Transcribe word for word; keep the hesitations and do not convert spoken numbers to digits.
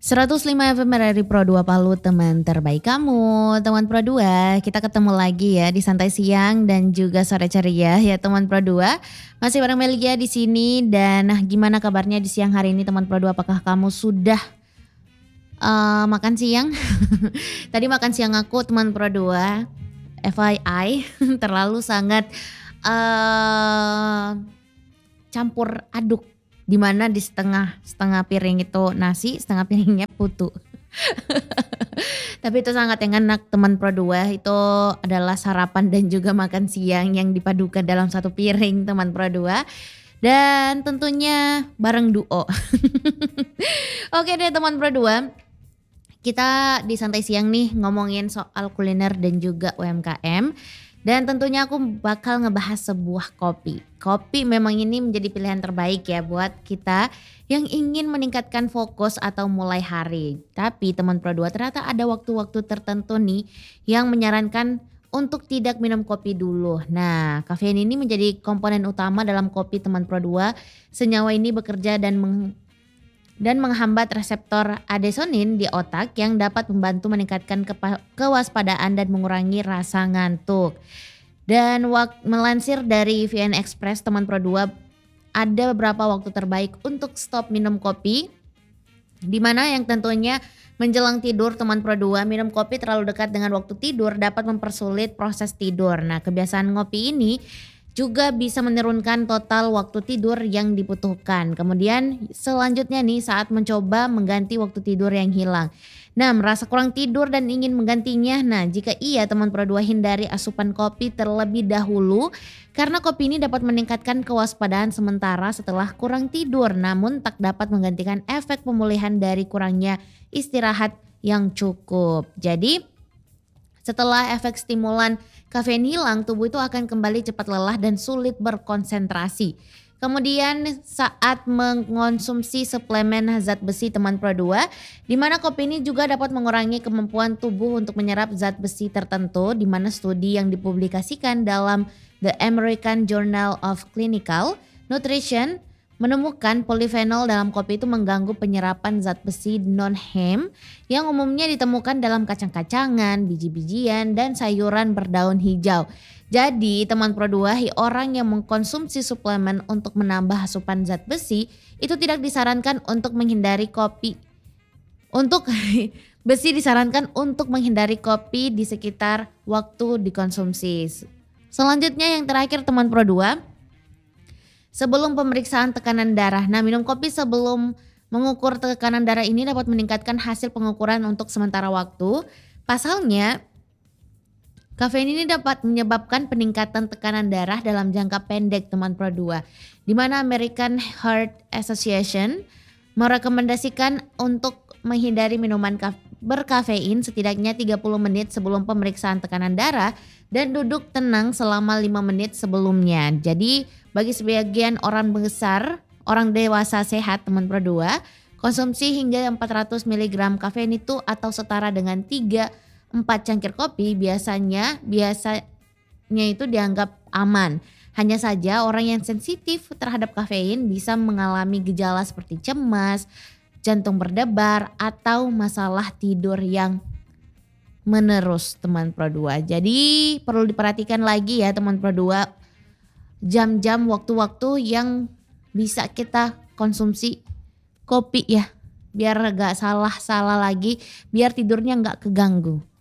seratus lima F M R R I Pro dua Palu, teman terbaik kamu. Teman Pro dua, kita ketemu lagi ya di santai siang dan juga sore ceria ya teman Pro dua. Masih bareng Melia di sini dan nah gimana kabarnya di siang hari ini teman Pro dua? Apakah kamu sudah uh, makan siang? Tadi makan siang aku teman Pro dua, F Y I, terlalu sangat uh, campur aduk. Di mana di setengah setengah piring itu nasi, setengah piringnya putu. Tapi itu sangat enak teman Pro dua, itu adalah sarapan dan juga makan siang yang dipadukan dalam satu piring teman Pro dua. Dan tentunya bareng duo. Oke deh teman Pro dua, kita di santai siang nih ngomongin soal kuliner dan juga U M K M. Dan tentunya aku bakal ngebahas sebuah kopi. Kopi memang ini menjadi pilihan terbaik ya buat kita yang ingin meningkatkan fokus atau mulai hari. Tapi teman Pro dua, ternyata ada waktu-waktu tertentu nih yang menyarankan untuk tidak minum kopi dulu. Nah, kafein ini menjadi komponen utama dalam kopi teman Pro dua. Senyawa ini bekerja dan meng dan menghambat reseptor adesonin di otak yang dapat membantu meningkatkan kepa- kewaspadaan dan mengurangi rasa ngantuk. Dan wak- melansir dari V N Express teman Pro dua, ada beberapa waktu terbaik untuk stop minum kopi, di mana yang tentunya menjelang tidur teman Pro dua. Minum kopi terlalu dekat dengan waktu tidur dapat mempersulit proses tidur. Nah, kebiasaan ngopi ini juga bisa menurunkan total waktu tidur yang dibutuhkan. Kemudian selanjutnya nih saat mencoba mengganti waktu tidur yang hilang. Nah, merasa kurang tidur dan ingin menggantinya. Nah, jika iya teman Pro dua, hindari asupan kopi terlebih dahulu karena kopi ini dapat meningkatkan kewaspadaan sementara setelah kurang tidur, namun tak dapat menggantikan efek pemulihan dari kurangnya istirahat yang cukup. Jadi setelah efek stimulan kafein hilang, tubuh itu akan kembali cepat lelah dan sulit berkonsentrasi. Kemudian saat mengonsumsi suplemen zat besi teman Pro dua, di mana kopi ini juga dapat mengurangi kemampuan tubuh untuk menyerap zat besi tertentu, di mana studi yang dipublikasikan dalam The American Journal of Clinical Nutrition menemukan polifenol dalam kopi itu mengganggu penyerapan zat besi non-heme yang umumnya ditemukan dalam kacang-kacangan, biji-bijian, dan sayuran berdaun hijau. Jadi teman Pro dua, orang yang mengkonsumsi suplemen untuk menambah asupan zat besi itu tidak disarankan untuk menghindari kopi. Untuk besi disarankan untuk menghindari kopi di sekitar waktu dikonsumsi. Selanjutnya yang terakhir teman Pro dua, sebelum pemeriksaan tekanan darah. Nah, minum kopi sebelum mengukur tekanan darah ini dapat meningkatkan hasil pengukuran untuk sementara waktu. Pasalnya, kafein ini dapat menyebabkan peningkatan tekanan darah dalam jangka pendek teman Pro dua. Di mana American Heart Association merekomendasikan untuk menghindari minuman kaf- berkafein setidaknya tiga puluh menit sebelum pemeriksaan tekanan darah dan duduk tenang selama lima menit sebelumnya. Jadi bagi sebagian orang besar, orang dewasa sehat teman Pro dua, konsumsi hingga empat ratus miligram kafein itu atau setara dengan tiga sampai empat cangkir kopi biasanya biasanya itu dianggap aman. Hanya saja orang yang sensitif terhadap kafein bisa mengalami gejala seperti cemas, jantung berdebar, atau masalah tidur yang menerus teman Pro dua. Jadi perlu diperhatikan lagi ya teman Pro dua, jam-jam waktu-waktu yang bisa kita konsumsi kopi ya. Biar gak salah-salah lagi, biar tidurnya gak keganggu.